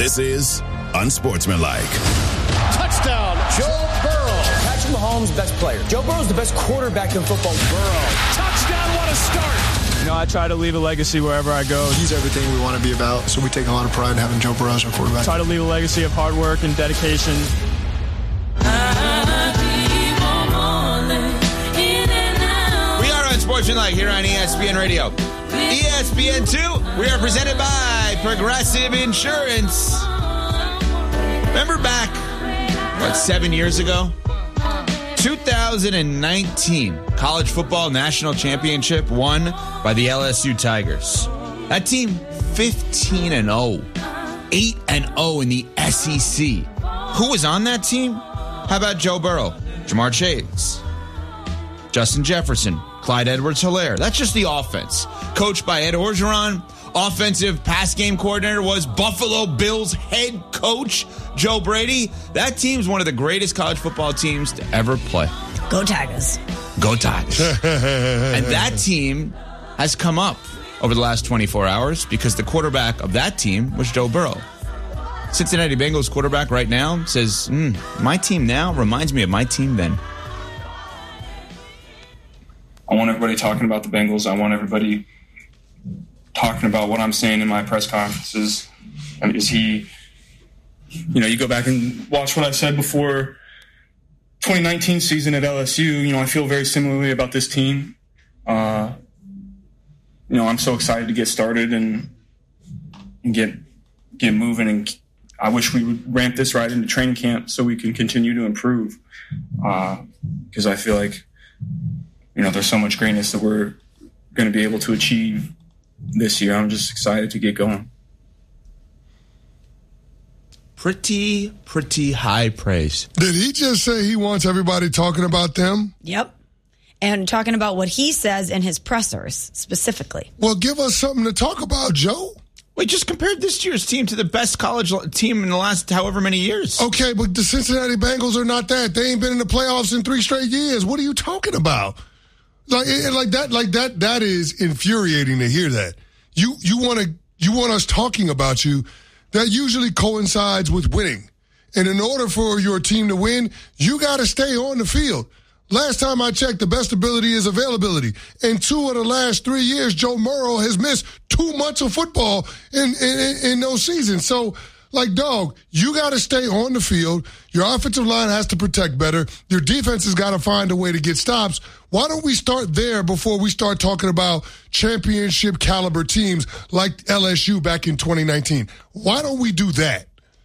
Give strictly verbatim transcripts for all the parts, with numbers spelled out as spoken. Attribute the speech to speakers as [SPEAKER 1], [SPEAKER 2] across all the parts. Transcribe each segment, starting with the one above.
[SPEAKER 1] This is Unsportsmanlike.
[SPEAKER 2] Touchdown, Joe Burrow.
[SPEAKER 3] Patrick Mahomes, best player. Joe Burrow's the best quarterback in football. Burrow.
[SPEAKER 2] Touchdown, what a start.
[SPEAKER 4] You know, I try to leave a legacy wherever I go.
[SPEAKER 5] He's everything we want to be about, so we take a lot of pride in having Joe Burrow as our quarterback.
[SPEAKER 4] Try to leave a legacy of hard work and dedication.
[SPEAKER 6] We are Unsportsmanlike here on E S P N Radio. E S P N two, we are presented by Progressive Insurance. Remember back, what, seven years ago? two thousand nineteen College Football National Championship won by the L S U Tigers. That team, fifteen and oh. eight and oh in the S E C. Who was on that team? How about Joe Burrow, Jamar Chase, Justin Jefferson, Clyde Edwards-Helaire. That's just the offense. Coached by Ed Orgeron. Offensive pass game coordinator was Buffalo Bills head coach Joe Brady. That team's one of the greatest college football teams to ever play.
[SPEAKER 7] Go Tigers.
[SPEAKER 6] Go Tigers. And that team has come up over the last twenty-four hours because the quarterback of that team was Joe Burrow. Cincinnati Bengals quarterback right now says, mm, my team now reminds me of my team then.
[SPEAKER 8] I want everybody talking about the Bengals. I want everybody talking about what I'm saying in my press conferences. And is he, you know, you go back and watch what I said before twenty nineteen season at L S U. You know, I feel very similarly about this team. Uh, you know, I'm so excited to get started and, and get get moving. And I wish we would ramp this right into training camp so we can continue to improve. Because uh, I feel like, you know, there's so much greatness that we're going to be able to achieve this year. I'm just excited to get going.
[SPEAKER 6] Pretty, pretty high praise.
[SPEAKER 9] Did he just say he wants everybody talking about them?
[SPEAKER 7] Yep. And talking about what he says in his pressers specifically.
[SPEAKER 9] Well, give us something to talk about, Joe.
[SPEAKER 6] We just compared this year's team to the best college team in the last however many years.
[SPEAKER 9] Okay, but the Cincinnati Bengals are not that. They ain't been in the playoffs in three straight years. What are you talking about? Like, like that, like that, that is infuriating to hear that. You, you want to, you want us talking about you. That usually coincides with winning. And in order for your team to win, you got to stay on the field. Last time I checked, the best ability is availability. In two of the last three years, Joe Burrow has missed two months of football in, in, in those seasons. So, like, dog, you got to stay on the field. Your offensive line has to protect better. Your defense has got to find a way to get stops. Why don't we start there before we start talking about championship caliber teams like L S U back in twenty nineteen? Why don't we do that?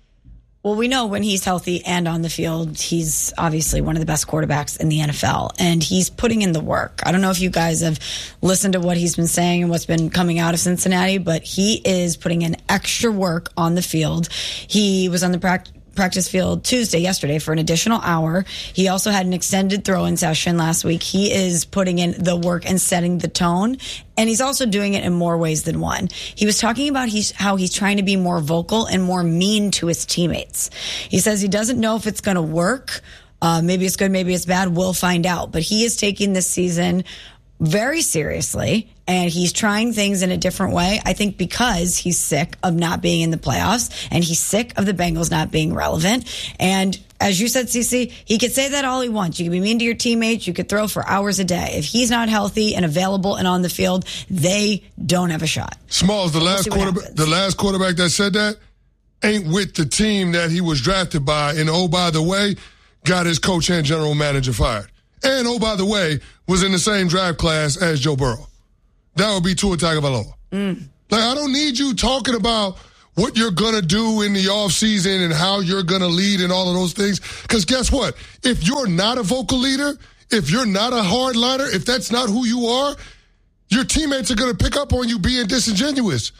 [SPEAKER 7] Well, we know when he's healthy and on the field, he's obviously one of the best quarterbacks in the N F L, and he's putting in the work. I don't know if you guys have listened to what he's been saying and what's been coming out of Cincinnati, but he is putting in extra work on the field. He was on the practice practice field Tuesday, yesterday, for an additional hour. He also had an extended throw-in session last week. He is putting in the work and setting the tone, and he's also doing it in more ways than one. He was talking about he's, how he's trying to be more vocal and more mean to his teammates. He says he doesn't know if it's going to work. Uh, maybe it's good, maybe it's bad. We'll find out. But he is taking this season very seriously, and he's trying things in a different way. I think because he's sick of not being in the playoffs, and he's sick of the Bengals not being relevant. And as you said, Cece, he could say that all he wants. You can be mean to your teammates. You could throw for hours a day. If he's not healthy and available and on the field, they don't have a shot.
[SPEAKER 9] Smalls, the
[SPEAKER 7] we'll
[SPEAKER 9] last quarterback, the last quarterback that said that ain't with the team that he was drafted by. And oh, by the way, got his coach and general manager fired. And, oh, by the way, was in the same draft class as Joe Burrow. That would be Tua Tagovailoa. Mm. Like, I don't need you talking about what you're going to do in the offseason and how you're going to lead and all of those things. Because guess what? If you're not a vocal leader, if you're not a hardliner, if that's not who you are, your teammates are going to pick up on you being disingenuous.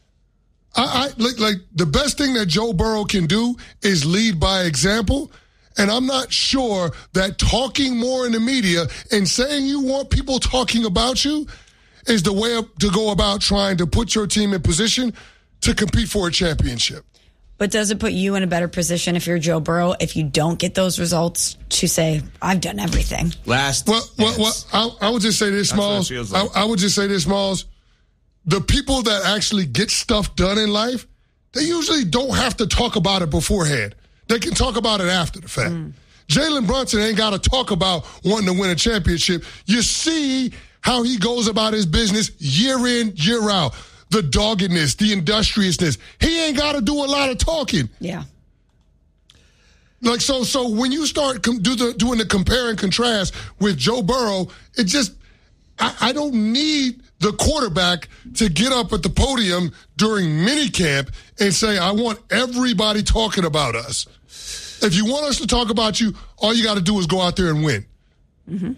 [SPEAKER 9] I, I like, like the best thing that Joe Burrow can do is lead by example. And I'm not sure that talking more in the media and saying you want people talking about you is the way to go about trying to put your team in position to compete for a championship.
[SPEAKER 7] But does it put you in a better position if you're Joe Burrow, if you don't get those results, to say, I've done everything?
[SPEAKER 6] Last.
[SPEAKER 9] Well, well, well I, I would just say this, Smalls. Like. I, I would just say this, Smalls. The people that actually get stuff done in life, they usually don't have to talk about it beforehand. They can talk about it after the fact. Mm. Jalen Brunson ain't got to talk about wanting to win a championship. You see how he goes about his business year in, year out. The doggedness, the industriousness. He ain't got to do a lot of talking.
[SPEAKER 7] Yeah.
[SPEAKER 9] Like, so so when you start com- do the, doing the compare and contrast with Joe Burrow, it just, I, I don't need the quarterback to get up at the podium during minicamp and say, I want everybody talking about us. If you want us to talk about you, all you got to do is go out there and win.
[SPEAKER 7] Mm-hmm.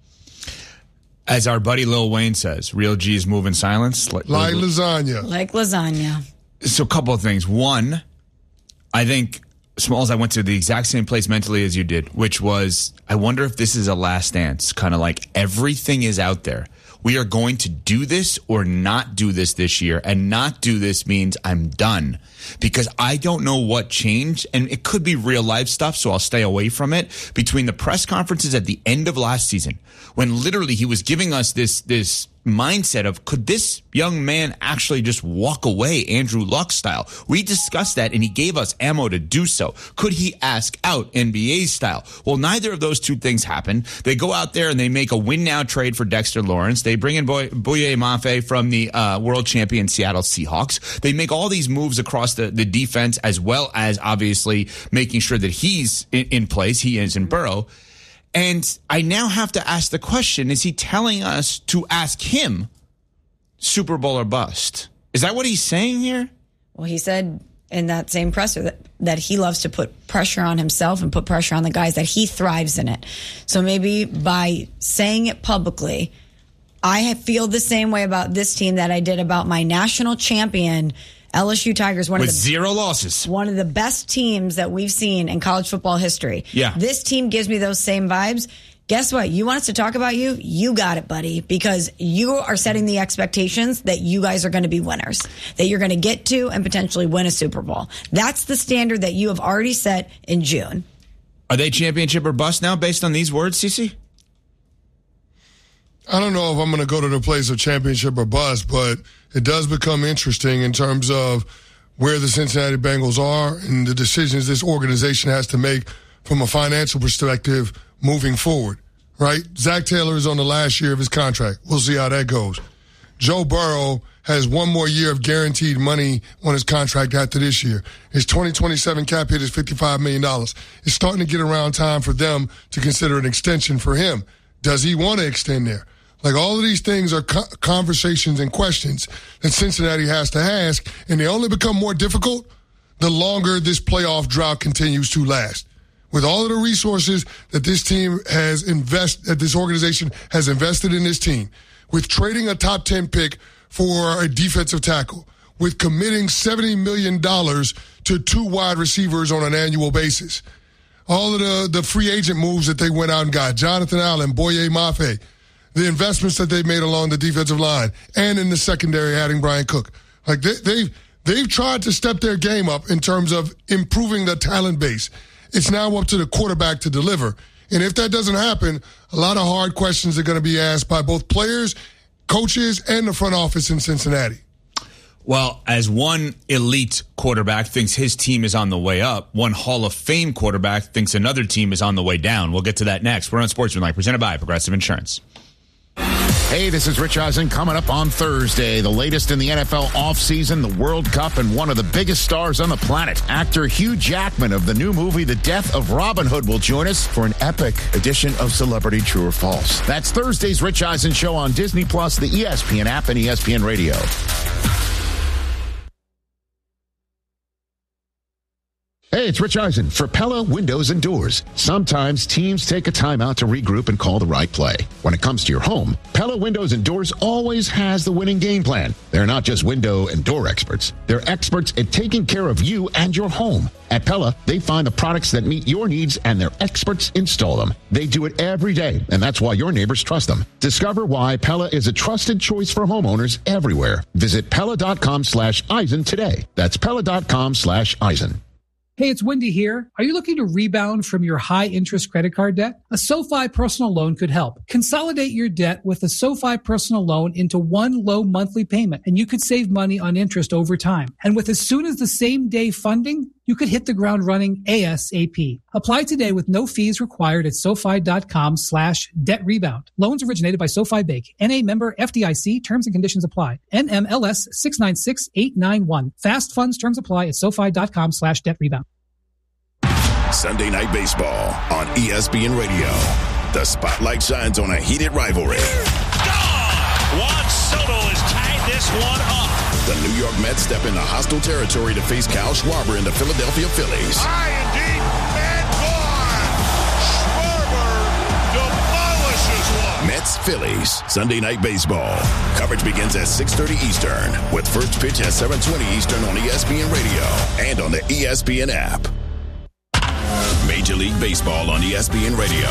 [SPEAKER 6] As our buddy Lil Wayne says, real G's move in silence.
[SPEAKER 9] Like, like lasagna.
[SPEAKER 7] Like lasagna.
[SPEAKER 6] So a couple of things. One, I think, Smalls, I went to the exact same place mentally as you did, which was, I wonder if this is a last dance. Kind of like everything is out there. We are going to do this or not do this this year, and not do this means I'm done, because I don't know what changed, and it could be real life stuff, so I'll stay away from it, between the press conferences at the end of last season, when literally he was giving us this this mindset of, could this young man actually just walk away Andrew Luck style? We discussed that, and he gave us ammo to do so. Could he ask out N B A style? Well, neither of those two things happen. They go out there and they make a win now trade for Dexter Lawrence. They bring in Boye Mafe from the uh, world champion Seattle Seahawks. They make all these moves across the, the defense, as well as obviously making sure that he's in, in place. He is in Burrow. And I now have to ask the question, is he telling us to ask him Super Bowl or bust? Is that what he's saying here?
[SPEAKER 7] Well, he said in that same presser that, that he loves to put pressure on himself and put pressure on the guys, that he thrives in it. So maybe by saying it publicly, I feel the same way about this team that I did about my national champion L S U Tigers, one
[SPEAKER 6] with
[SPEAKER 7] of the,
[SPEAKER 6] zero losses,
[SPEAKER 7] one of the best teams that we've seen in college football history.
[SPEAKER 6] Yeah.
[SPEAKER 7] This team gives me those same vibes. Guess what? You want us to talk about you? You got it, buddy, because you are setting the expectations that you guys are going to be winners, that you're going to get to and potentially win a Super Bowl. That's the standard that you have already set in June.
[SPEAKER 6] Are they championship or bust now based on these words, Cece?
[SPEAKER 9] I don't know if I'm going to go to the place of championship or bust, but it does become interesting in terms of where the Cincinnati Bengals are and the decisions this organization has to make from a financial perspective moving forward, right? Zach Taylor is on the last year of his contract. We'll see how that goes. Joe Burrow has one more year of guaranteed money on his contract after this year. His twenty twenty-seven cap hit is fifty-five million dollars. It's starting to get around time for them to consider an extension for him. Does he want to extend there? Like, all of these things are co- conversations and questions that Cincinnati has to ask, and they only become more difficult the longer this playoff drought continues to last. With all of the resources that this team has invest, that this organization has invested in this team, with trading a top ten pick for a defensive tackle, with committing seventy million dollars to two wide receivers on an annual basis, all of the, the free agent moves that they went out and got, Jonathan Allen, Boye Mafe, the investments that they've made along the defensive line, and in the secondary, adding Brian Cook. Like, they, they've, they've tried to step their game up in terms of improving the talent base. It's now up to the quarterback to deliver. And if that doesn't happen, a lot of hard questions are going to be asked by both players, coaches, and the front office in Cincinnati.
[SPEAKER 6] Well, as one elite quarterback thinks his team is on the way up, one Hall of Fame quarterback thinks another team is on the way down. We'll get to that next. We're on Sportsmanlike, presented by Progressive Insurance.
[SPEAKER 10] Hey, this is Rich Eisen. Coming up on Thursday, the latest in the N F L offseason, the World Cup, and one of the biggest stars on the planet. Actor Hugh Jackman of the new movie The Death of Robin Hood will join us for an epic edition of Celebrity True or False. That's Thursday's Rich Eisen Show on Disney Plus, the E S P N app, and E S P N Radio. Hey, it's Rich Eisen for Pella Windows and Doors. Sometimes teams take a time out to regroup and call the right play. When it comes to your home, Pella Windows and Doors always has the winning game plan. They're not just window and door experts. They're experts at taking care of you and your home. At Pella, they find the products that meet your needs and their experts install them. They do it every day, and that's why your neighbors trust them. Discover why Pella is a trusted choice for homeowners everywhere. Visit Pella.com slash Eisen today. That's Pella.com slash Eisen.
[SPEAKER 11] Hey, it's Wendy here. Are you looking to rebound from your high-interest credit card debt? A SoFi personal loan could help. Consolidate your debt with a SoFi personal loan into one low monthly payment, and you could save money on interest over time. And with as soon as the same day funding, you could hit the ground running ASAP. Apply today with no fees required at SoFi.com slash debt rebound. Loans originated by SoFi Bank. N A member F D I C. Terms and conditions apply. N M L S six nine six eight nine one. Fast funds terms apply at SoFi.com slash debt rebound.
[SPEAKER 1] Sunday Night Baseball on E S P N Radio. The spotlight shines on a heated rivalry.
[SPEAKER 2] Gone! Juan Soto has tied this one up.
[SPEAKER 1] The New York Mets step into hostile territory to face Kyle Schwarber and the Philadelphia Phillies.
[SPEAKER 2] High and deep, and gone. Schwarber demolishes one.
[SPEAKER 1] Mets Phillies Sunday Night Baseball. Coverage begins at six thirty Eastern with first pitch at seven twenty Eastern on E S P N Radio and on the E S P N app. Major League Baseball on E S P N Radio.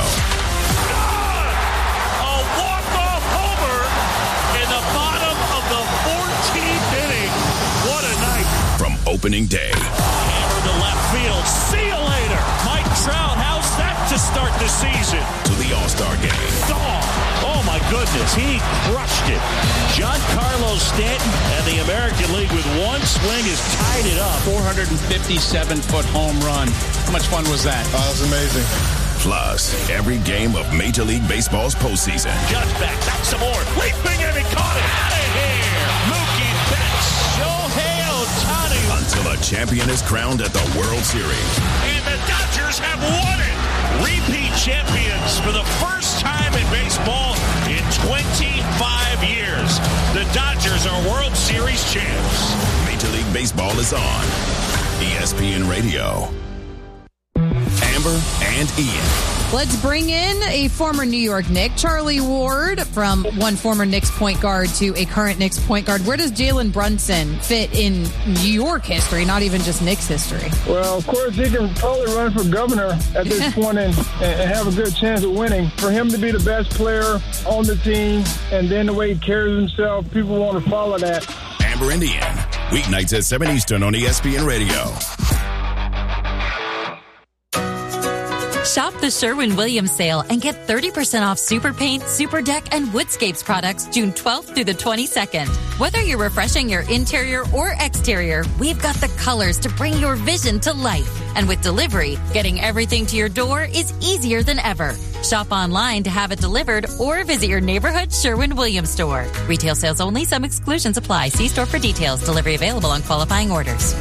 [SPEAKER 2] A walk-off homer in the bottom of the fourteenth inning. What a night.
[SPEAKER 1] From opening day.
[SPEAKER 2] Hammer to left field. See you later. Mike Trout, how's that to start the season?
[SPEAKER 1] To the All-Star game.
[SPEAKER 2] Gone. Oh, my goodness. He crushed it. Giancarlo Stanton and the American League with one swing has tied it up.
[SPEAKER 12] four hundred fifty-seven foot home run. How much fun was that?
[SPEAKER 5] Oh, that was amazing.
[SPEAKER 1] Plus, every game of Major League Baseball's postseason.
[SPEAKER 2] Just back, back some more. Leaping and he caught it. Out of here. Mookie Betts. Shohei Ohtani.
[SPEAKER 1] Until a champion is crowned at the World Series.
[SPEAKER 2] And the Dodgers have won it. Repeat champions for the first time in baseball in twenty-five years. The Dodgers are World Series champs.
[SPEAKER 1] Major League Baseball is on E S P N Radio. Amber and Ian.
[SPEAKER 13] Let's bring in a former New York Knick, Charlie Ward, from one former Knicks point guard to a current Knicks point guard. Where does Jalen Brunson fit in New York history, not even just Knicks history?
[SPEAKER 14] Well, of course, he can probably run for governor at this point and, and have a good chance of winning. For him to be the best player on the team and then the way he carries himself, people want to follow that.
[SPEAKER 1] Amber and Ian, weeknights at seven Eastern on E S P N Radio.
[SPEAKER 15] Shop the Sherwin-Williams sale and get thirty percent off Super Paint, Super Deck, and Woodscapes products June twelfth through the twenty-second. Whether you're refreshing your interior or exterior, we've got the colors to bring your vision to life. And with delivery, getting everything to your door is easier than ever. Shop online to have it delivered or visit your neighborhood Sherwin-Williams store. Retail sales only. Some exclusions apply. See store for details. Delivery available on qualifying orders.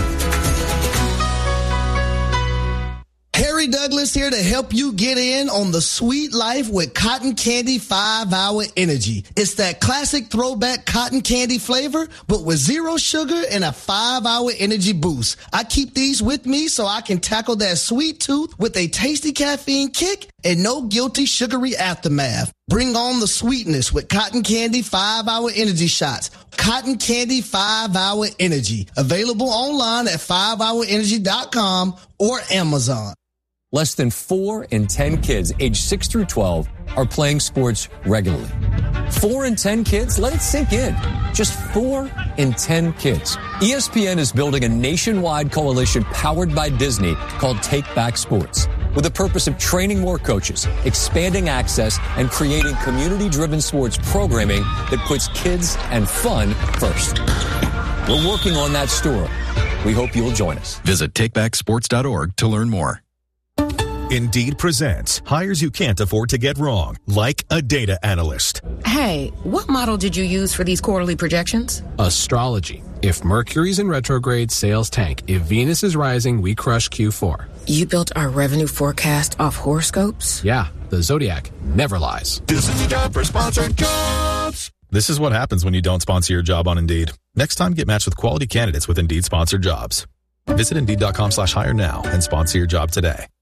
[SPEAKER 16] Harry Douglas here to help you get in on the sweet life with Cotton Candy five hour Energy. It's that classic throwback cotton candy flavor, but with zero sugar and a five hour energy boost. I keep these with me so I can tackle that sweet tooth with a tasty caffeine kick and no guilty sugary aftermath. Bring on the sweetness with Cotton Candy five hour Energy shots. Cotton Candy five hour Energy. Available online at five hour energy dot com or Amazon.
[SPEAKER 17] Less than four in ten kids aged six through twelve are playing sports regularly. Four in ten kids? Let it sink in. Just four in ten kids. E S P N is building a nationwide coalition powered by Disney called Take Back Sports, with the purpose of training more coaches, expanding access, and creating community-driven sports programming that puts kids and fun first. We're working on that story. We hope you'll join us.
[SPEAKER 18] Visit take back sports dot org to learn more. Indeed presents hires you can't afford to get wrong, like a data analyst.
[SPEAKER 19] Hey, what model did you use for these quarterly projections?
[SPEAKER 20] Astrology. If Mercury's in retrograde, sales tank. If Venus is rising, we crush Q four.
[SPEAKER 19] You built our revenue forecast off horoscopes?
[SPEAKER 20] Yeah, the Zodiac never lies.
[SPEAKER 18] This is the job for sponsored jobs. This is what happens when you don't sponsor your job on Indeed. Next time, get matched with quality candidates with Indeed sponsored jobs. Visit Indeed dot com slash hire now and sponsor your job today.